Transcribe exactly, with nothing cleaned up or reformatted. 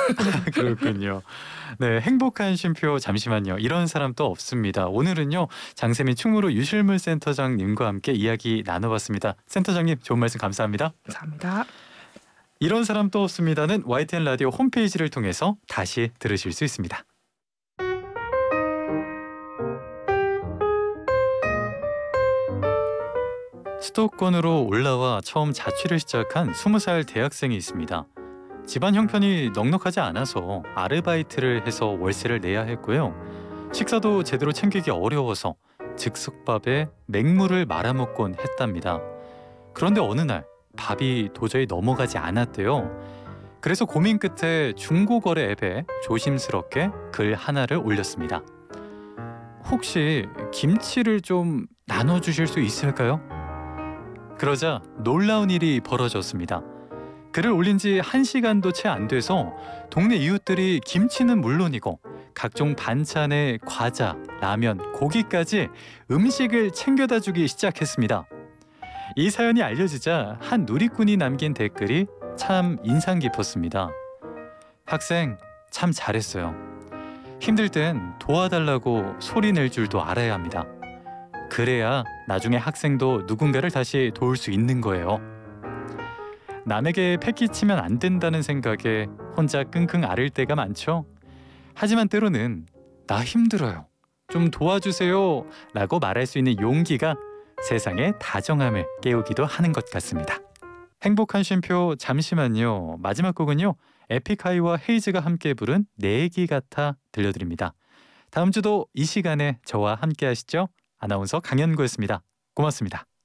그렇군요. 네, 행복한 쉼표 잠시만요. 이런 사람 또 없습니다. 오늘은요, 장세민 충무로 유실물 센터장님과 함께 이야기 나눠봤습니다. 센터장님, 좋은 말씀 감사합니다. 감사합니다. 이런 사람 또 없습니다는 와이티엔 라디오 홈페이지를 통해서 다시 들으실 수 있습니다. 수도권으로 올라와 처음 자취를 시작한 스무 살 대학생이 있습니다. 집안 형편이 넉넉하지 않아서 아르바이트를 해서 월세를 내야 했고요. 식사도 제대로 챙기기 어려워서 즉석밥에 맹물을 말아먹곤 했답니다. 그런데 어느 날 밥이 도저히 넘어가지 않았대요. 그래서 고민 끝에 중고거래 앱에 조심스럽게 글 하나를 올렸습니다. 혹시 김치를 좀 나눠주실 수 있을까요? 그러자 놀라운 일이 벌어졌습니다. 글을 올린 지 한 시간도 채 안 돼서 동네 이웃들이 김치는 물론이고 각종 반찬에 과자, 라면, 고기까지 음식을 챙겨다 주기 시작했습니다. 이 사연이 알려지자 한 누리꾼이 남긴 댓글이 참 인상 깊었습니다. 학생, 참 잘했어요. 힘들 땐 도와달라고 소리 낼 줄도 알아야 합니다. 그래야 나중에 학생도 누군가를 다시 도울 수 있는 거예요. 남에게 패기치면 안 된다는 생각에 혼자 끙끙 앓을 때가 많죠. 하지만 때로는 나 힘들어요, 좀 도와주세요 라고 말할 수 있는 용기가 세상의 다정함을 깨우기도 하는 것 같습니다. 행복한 쉼표 잠시만요. 마지막 곡은요, 에픽하이와 헤이즈가 함께 부른 내 얘기 같아 들려드립니다. 다음 주도 이 시간에 저와 함께 하시죠. 아나운서 강현구였습니다. 고맙습니다.